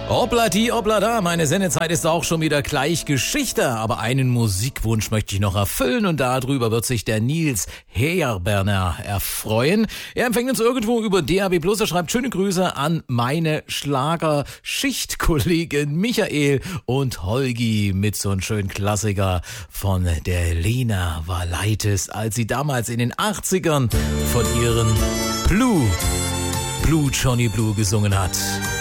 Obladi, oblada, meine Sendezeit ist auch schon wieder gleich Geschichte, aber einen Musikwunsch möchte ich noch erfüllen und darüber wird sich der Nils Herberner erfreuen. Er empfängt uns irgendwo über DAB+, er schreibt schöne Grüße an meine Schlagerschichtkollegen Michael und Holgi mit so einem schönen Klassiker von der Lena Valaitis, als sie damals in den 80ern von ihren Blue Johnny Blue gesungen hat.